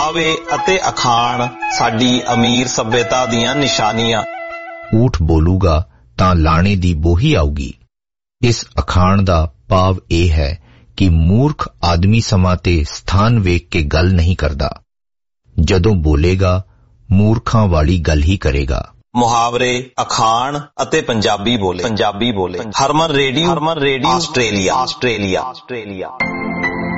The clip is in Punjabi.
ਦਿਖਾਵੇ ਅਤੇ ਅਖਾਣ ਸਾਡੀ ਅਮੀਰ ਸੱਭਿਅਤਾ ਦੀਆਂ ਨਿਸ਼ਾਨੀਆਂ। ਊਠ ਬੋਲੂਗਾ ਤਾਂ ਲਾਣੇ ਦੀ ਬੋਹੀ ਆਊਗੀ। ਇਸ ਅਖਾਣ ਦਾ ਭਾਵ ਇਹ ਹੈ ਕਿ ਮੂਰਖ ਆਦਮੀ ਸਮਾਂ ਤੇ ਸਥਾਨ ਵੇਖ ਕੇ ਗੱਲ ਨਹੀਂ ਕਰਦਾ। ਜਦੋਂ ਬੋਲੇਗਾ ਮੂਰਖਾਂ ਵਾਲੀ ਗੱਲ ਹੀ ਕਰੇਗਾ। ਮੁਹਾਵਰੇ, ਅਖਾਣ ਅਤੇ ਪੰਜਾਬੀ ਬੋਲੇ। ਹਰਮਨ ਰੇਡੀਓ ਆਸਟ੍ਰੇਲੀਆ।